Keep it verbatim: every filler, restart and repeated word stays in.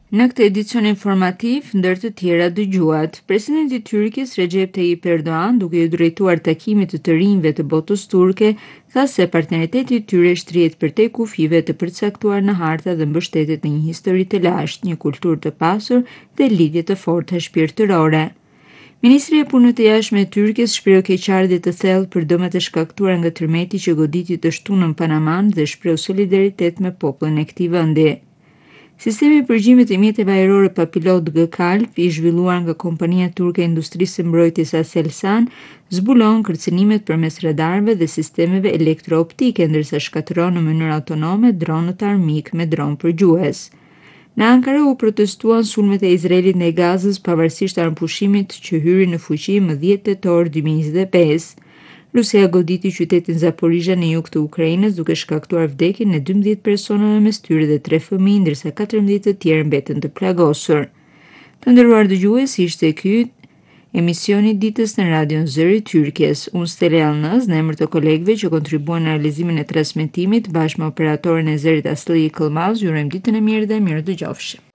Në këtë edicion informativ, ndër të tjera dëgjuat, presidenti i Turqisë Recep Tayyip Erdogan, duke u drejtuar takimit të të rinjve të botës turke, tha se partneriteti i tyre shtrihet përtej kufive të përcaktuar në harta dhe mbështetet në një histori të lashtë, një kulturë të pasur dhe lidhje të forta shpirtërore. Ministri e Punëve të Jashtme e Turqisë shpreu keqardhje të thellë për dëmet e shkaktuara nga tërmeti që goditi të shtunën panaman dhe shpreu solidaritet me popullin e këtij vendi. Sistemi i përgjimit të mjeteve ajrore pa pilot G-Kalp, i zhvilluar nga kompania turke e industrisë së mbrojtjes Aselsan, zbulon kërcënimet përmes radarëve dhe sistemeve elektrooptike, ndërsa shkatërron në mënyrë autonome dronët armik me dron përgjues. Në Ankara u protestuan sulmet e Izraelit ndaj Gazës pavarësisht armpushimit që hyri në fuqi më dhjetë tetor dy mijë njëzet e pesë. Rusia goditi qytetin Zaporizhia në jug të Ukrainës duke shkaktuar vdekjen e dymbëdhjetë personave, mes tyre dhe tre fëmijë, ndërsa katërmbëdhjetë të tjerë mbeten të plagosur. Të nderuar dëgjues, ishte ky emisioni i ditës në Radion Zëri i Turqisë. Unë Stella Alnaz, në emër të kolegëve që kontribuan në realizimin e transmetimit bashkë me operatorin e zërit Asli Këllmaz, ju urojmë ditën e mirë dhe mirë dëgjofshi.